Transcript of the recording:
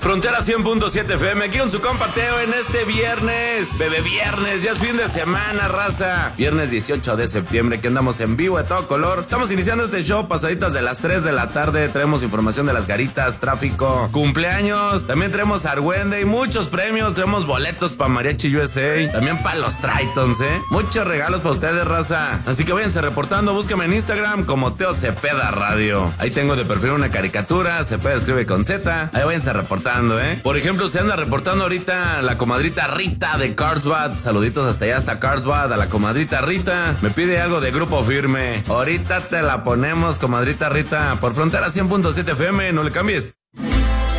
Frontera 100.7 FM, aquí con su compa Teo en este viernes. Bebé viernes, ya es fin de semana, raza. Viernes 18 de septiembre, que andamos en vivo de todo color. Estamos iniciando este show pasaditas de las 3 de la tarde. Traemos información de las garitas, tráfico, cumpleaños. También traemos Argüende y muchos premios. Traemos boletos para Mariachi USA. También para los Tritons, Muchos regalos para ustedes, raza. Así que váyanse reportando. Búsquenme en Instagram como Teo Cepeda Radio. Ahí tengo de perfil una caricatura. Cepeda escribe con Z. Ahí váyanse reportando, Por ejemplo, se anda reportando ahorita la comadrita Rita de Carlsbad. Saluditos hasta allá, hasta Carlsbad. A la comadrita Rita. Me pide algo de Grupo Firme. Ahorita te la ponemos, comadrita Rita. Por Frontera 100.7 FM. No le cambies.